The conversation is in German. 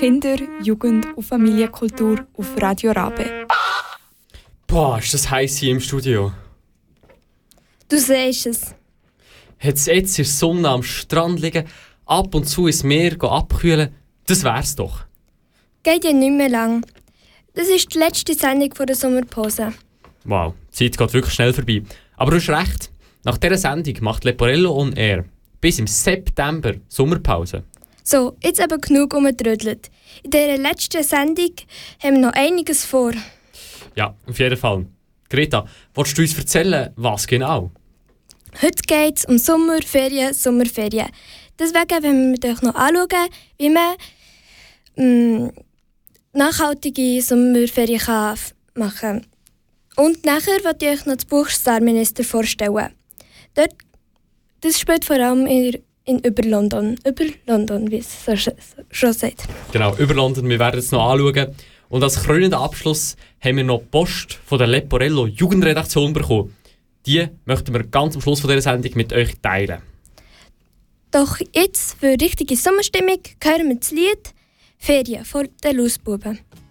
Kinder-, Jugend- und Familienkultur auf Radio Rabe. Boah, ist das heiß hier im Studio. Du siehst es. Jetzt in der Sonne am Strand liegen, ab und zu ins Meer abkühlen, das wär's doch. Geht ja nicht mehr lang. Das ist die letzte Sendung vor der Sommerpause. Wow, die Zeit geht wirklich schnell vorbei. Aber du hast recht, nach dieser Sendung macht Leporello on Air bis im September Sommerpause. So, jetzt aber genug umgetrödelt. In dieser letzten Sendung haben wir noch einiges vor. Ja, auf jeden Fall. Greta, willst du uns erzählen, was genau? Heute geht es um Sommerferien. Deswegen wollen wir euch noch anschauen, wie man nachhaltige Sommerferien machen kann. Und nachher werde ich euch noch das Buch Starminister vorstellen. Das spielt vor allem in über London, wie es so schon sagt. Genau, über London, wir werden es noch anschauen. Und als krönenden Abschluss haben wir noch Post von der Leporello Jugendredaktion bekommen. Die möchten wir ganz am Schluss von dieser Sendung mit euch teilen. Doch jetzt für richtige Sommerstimmung hören wir das Lied «Ferien» von den Lausbuben.